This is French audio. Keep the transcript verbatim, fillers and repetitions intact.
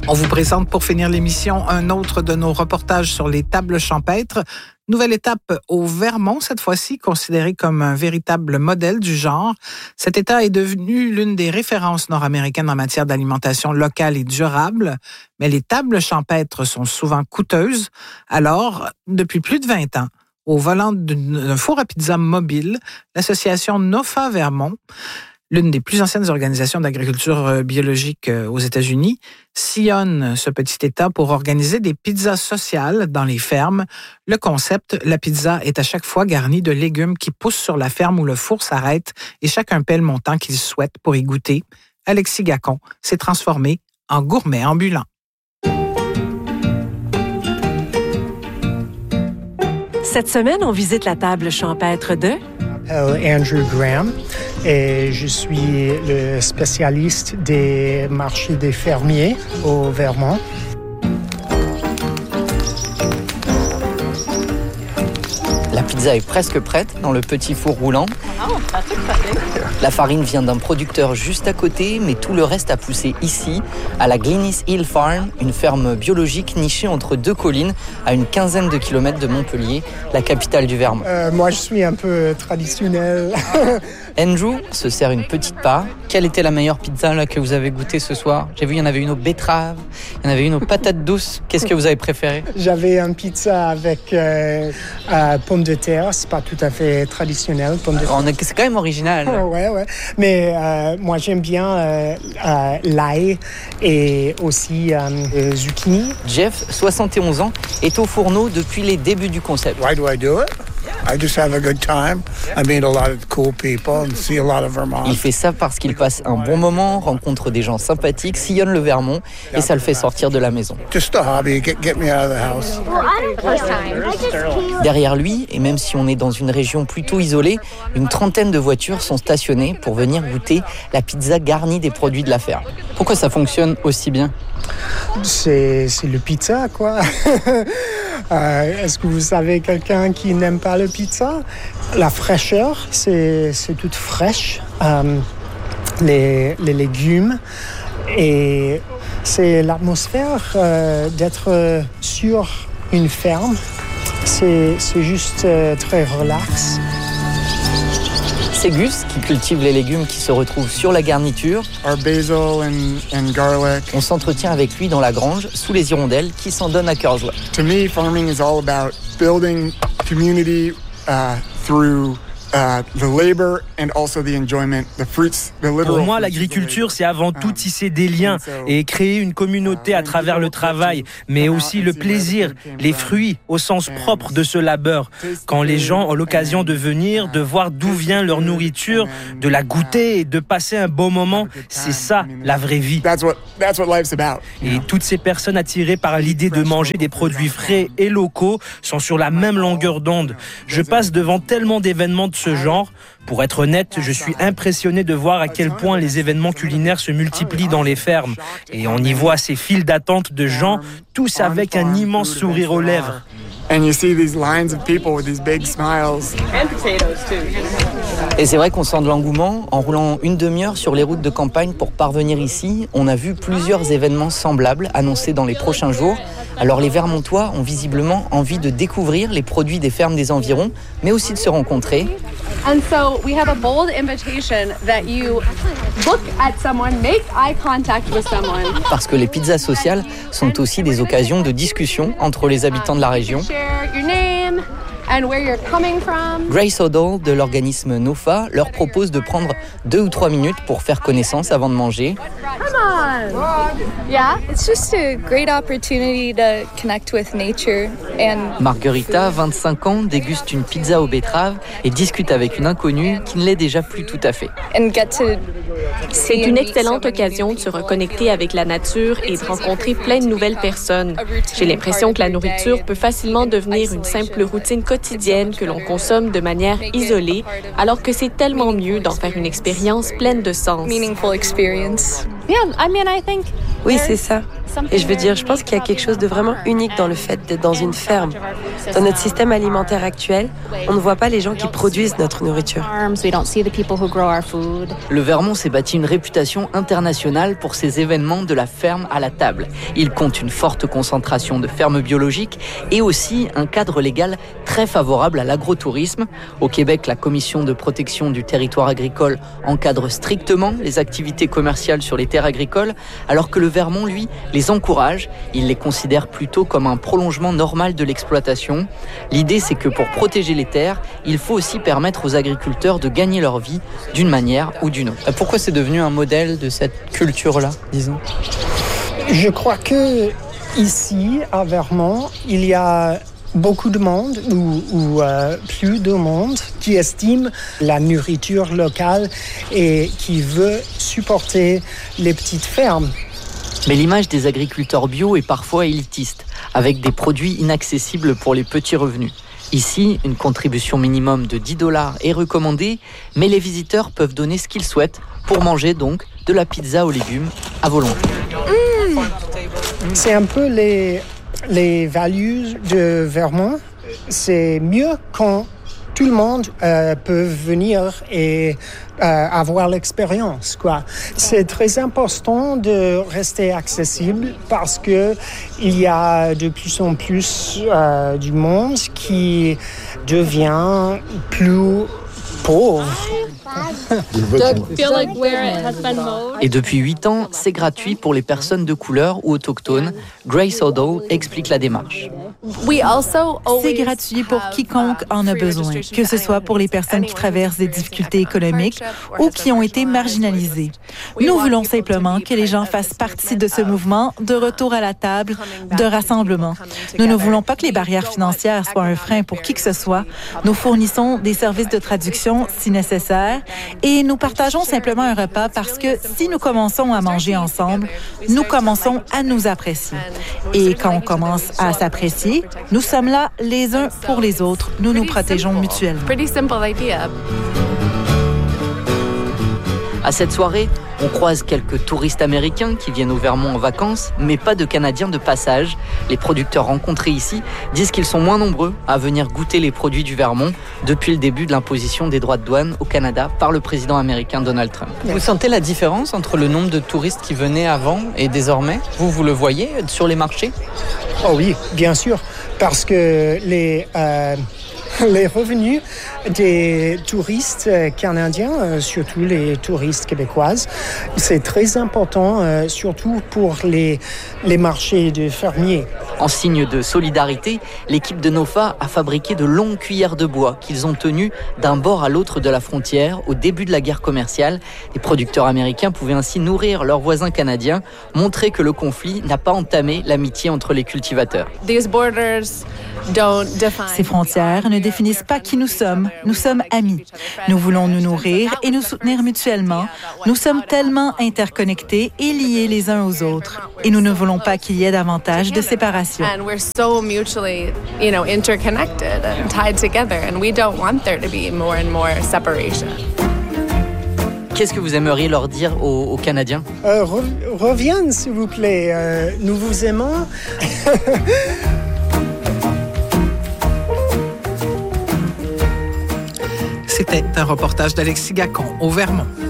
On vous présente pour finir l'émission un autre de nos reportages sur les tables champêtres. Nouvelle étape au Vermont, cette fois-ci considéré comme un véritable modèle du genre. Cet État est devenu l'une des références nord-américaines en matière d'alimentation locale et durable, mais les tables champêtres sont souvent coûteuses. Alors, depuis plus de vingt ans, au volant d'un four à pizza mobile, l'association NOFA Vermont, l'une des plus anciennes organisations d'agriculture biologique aux États-Unis, sillonne ce petit État pour organiser des pizzas sociales dans les fermes. Le concept, la pizza est à chaque fois garnie de légumes qui poussent sur la ferme où le four s'arrête et chacun paie le montant qu'il souhaite pour y goûter. Alexis Gacon s'est transformé en gourmet ambulant. Cette semaine, on visite la table champêtre de... Je m'appelle Andrew Graham et je suis le spécialiste des marchés des fermiers au Vermont. La pizza est presque prête dans le petit four roulant. La farine vient d'un producteur juste à côté, mais tout le reste a poussé ici, à la Glennis Hill Farm, une ferme biologique nichée entre deux collines, à une quinzaine de kilomètres de Montpellier, la capitale du Vermont. Euh, moi, je suis un peu traditionnel. Andrew se sert une petite part. Quelle était la meilleure pizza là, que vous avez goûtée ce soir? J'ai vu, il y en avait une aux betteraves, il y en avait une aux patates douces. Qu'est-ce que vous avez préféré? J'avais une pizza avec euh, euh, pommes de terre. C'est pas tout à fait traditionnel, pommes de terre. On est, c'est quand même original. Oh, ouais, ouais. Mais euh, moi, j'aime bien euh, euh, l'ail et aussi euh, le zucchini. Jeff, soixante et onze ans, est au fourneau depuis les débuts du concept. Why do I do it? I just have a good time. I meet a lot of cool people and see a lot of Vermont. Il fait ça parce qu'il passe un bon moment, rencontre des gens sympathiques, sillonne le Vermont et ça le fait sortir de la maison. Just a hobby, get, get me out of the house. Derrière lui, et même si on est dans une région plutôt isolée, une trentaine de voitures sont stationnées pour venir goûter la pizza garnie des produits de la ferme. Pourquoi ça fonctionne aussi bien? C'est, c'est le pizza, quoi. euh, est-ce que vous savez quelqu'un qui n'aime pas le pizza? La fraîcheur, c'est, c'est toute fraîche. Euh, les, les légumes. Et c'est l'atmosphère euh, d'être sur une ferme. C'est, c'est juste euh, très relax. C'est Gus qui cultive les légumes qui se retrouvent sur la garniture. Our basil and, and garlic. On s'entretient avec lui dans la grange, sous les hirondelles, qui s'en donnent à cœur joie. To me, farming is all about building community uh, through Uh, the labor and also the enjoyment, the fruits, the literal. Pour moi, l'agriculture, c'est avant tout tisser des liens et créer une communauté à travers le travail, mais aussi le plaisir, les fruits au sens propre de ce labeur. Quand les gens ont l'occasion de venir, de voir d'où vient leur nourriture, de la goûter et de passer un bon moment, c'est ça la vraie vie. That's what, that's what life's about. Et toutes ces personnes attirées par l'idée de manger des produits frais et locaux sont sur la même longueur d'onde. Je passe devant tellement d'événements de ce genre. Pour être honnête, je suis impressionné de voir à quel point les événements culinaires se multiplient dans les fermes. Et on y voit ces files d'attente de gens, tous avec un immense sourire aux lèvres. And you see these lines of people with these big smiles. And potatoes too. Et c'est vrai qu'on sent de l'engouement. En roulant une demi-heure sur les routes de campagne pour parvenir ici, on a vu plusieurs événements semblables annoncés dans les prochains jours. Alors les Vermontois ont visiblement envie de découvrir les produits des fermes des environs, mais aussi de se rencontrer. And so we have a bold invitation that you look at someone, make eye contact with someone. Parce que les pizzas sociales sont aussi des occasions de discussion entre les habitants de la région. Share your name and where you're coming from. Grace O'Donnell de l'organisme NOFA leur propose de prendre deux ou trois minutes pour faire connaissance avant de manger. Come on. Yeah, it's just a great opportunity to connect with nature and Margarita, vingt-cinq ans, déguste une pizza aux betteraves et discute avec une inconnue qui ne l'est déjà plus tout à fait. and get to C'est une excellente occasion de se reconnecter avec la nature et de rencontrer plein de nouvelles personnes. J'ai l'impression que la nourriture peut facilement devenir une simple routine quotidienne que l'on consomme de manière isolée, alors que c'est tellement mieux d'en faire une expérience pleine de sens. meaningful experience. Yeah, I mean, I think Oui, c'est ça. Et je veux dire, je pense qu'il y a quelque chose de vraiment unique dans le fait d'être dans une ferme. Dans notre système alimentaire actuel, on ne voit pas les gens qui produisent notre nourriture. Le Vermont s'est bâti une réputation internationale pour ses événements de la ferme à la table. Il compte une forte concentration de fermes biologiques et aussi un cadre légal très favorable à l'agrotourisme. Au Québec, la Commission de protection du territoire agricole encadre strictement les activités commerciales sur les terres agricoles, alors que le Vermont, lui, les encourage. Il les considère plutôt comme un prolongement normal de l'exploitation. L'idée, c'est que pour protéger les terres, il faut aussi permettre aux agriculteurs de gagner leur vie d'une manière ou d'une autre. Pourquoi c'est devenu un modèle de cette culture-là, disons ? Je crois que ici, à Vermont, il y a beaucoup de monde ou, ou euh, plus de monde qui estime la nourriture locale et qui veut supporter les petites fermes. Mais l'image des agriculteurs bio est parfois élitiste, avec des produits inaccessibles pour les petits revenus. Ici, une contribution minimum de dix dollars est recommandée, mais les visiteurs peuvent donner ce qu'ils souhaitent pour manger donc de la pizza aux légumes à volonté. Mmh. C'est un peu les, les values de Vermont. C'est mieux quand tout le monde euh, peut venir et euh, avoir l'expérience, quoi. C'est très important de rester accessible parce que il y a de plus en plus euh, du monde qui devient plus pauvre. Et depuis huit ans, c'est gratuit pour les personnes de couleur ou autochtones. Grace O'Dowd explique la démarche. C'est gratuit pour quiconque en a besoin, que ce soit pour les personnes qui traversent des difficultés économiques ou qui ont été marginalisées. Nous voulons simplement que les gens fassent partie de ce mouvement de retour à la table, de rassemblement. Nous ne voulons pas que les barrières financières soient un frein pour qui que ce soit. Nous fournissons des services de traduction si nécessaire et nous partageons simplement un repas parce que si nous commençons à manger ensemble, nous commençons à nous apprécier. Et quand on commence à s'apprécier, nous sommes là les uns pour les autres. Nous nous protégeons mutuellement. À cette soirée, on croise quelques touristes américains qui viennent au Vermont en vacances, mais pas de Canadiens de passage. Les producteurs rencontrés ici disent qu'ils sont moins nombreux à venir goûter les produits du Vermont depuis le début de l'imposition des droits de douane au Canada par le président américain Donald Trump. Vous sentez la différence entre le nombre de touristes qui venaient avant et désormais ? Vous, vous le voyez sur les marchés ? Oh oui, bien sûr, parce que les... Euh... Les revenus des touristes canadiens, surtout les touristes québécoises, c'est très important, surtout pour les, les marchés de fermiers. En signe de solidarité, l'équipe de Nofa a fabriqué de longues cuillères de bois qu'ils ont tenues d'un bord à l'autre de la frontière au début de la guerre commerciale. Les producteurs américains pouvaient ainsi nourrir leurs voisins canadiens, montrer que le conflit n'a pas entamé l'amitié entre les cultivateurs. Ces frontières ne définissent pas qui nous sommes. Nous sommes amis. Nous voulons nous nourrir et nous soutenir mutuellement. Nous sommes tellement interconnectés et liés les uns aux autres. Et nous ne voulons pas qu'il y ait davantage de séparation. Qu'est-ce que vous aimeriez leur dire aux, aux Canadiens ? euh, re- Reviennent, s'il vous plaît. Euh, nous vous aimons. C'était un reportage d'Alexis Gacon au Vermont.